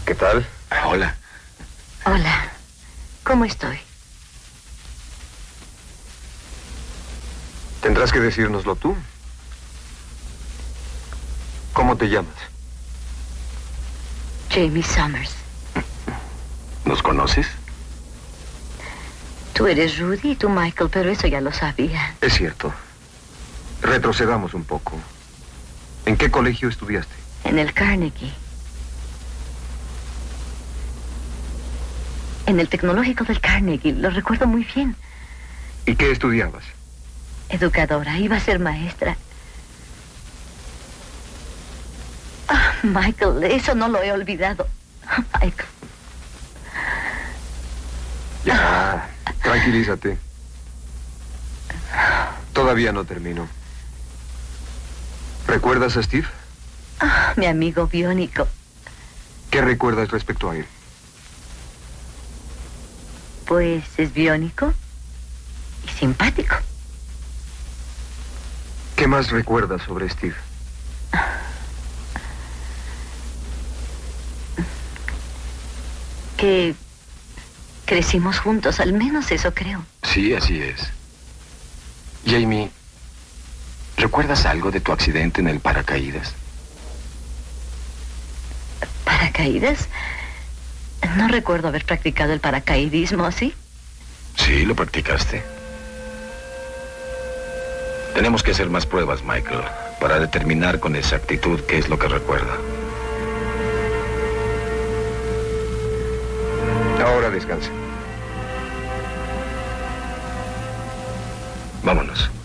¿Qué tal? Hola. Hola. ¿Cómo estoy? Tendrás que decírnoslo tú. ¿Cómo te llamas? Jamie Summers. ¿Nos conoces? Tú eres Rudy y tú Michael, pero eso ya lo sabía. Es cierto. Retrocedamos un poco. ¿En qué colegio estudiaste? En el Carnegie. En el tecnológico del Carnegie. Lo recuerdo muy bien. ¿Y qué estudiabas? Educadora. Iba a ser maestra. Ah, Michael, eso no lo he olvidado. Michael. Ya, tranquilízate. Todavía no termino. ¿Recuerdas a Steve? Ah, mi amigo biónico. ¿Qué recuerdas respecto a él? Pues es biónico y simpático. ¿Qué más recuerdas sobre Steve? Que crecimos juntos, al menos eso creo. Sí, así es. Jamie, ¿recuerdas algo de tu accidente en el paracaídas? ¿Paracaídas? No recuerdo haber practicado el paracaidismo, ¿sí? Sí, lo practicaste. Tenemos que hacer más pruebas, Michael, para determinar con exactitud qué es lo que recuerda. Ahora descansa. Vámonos.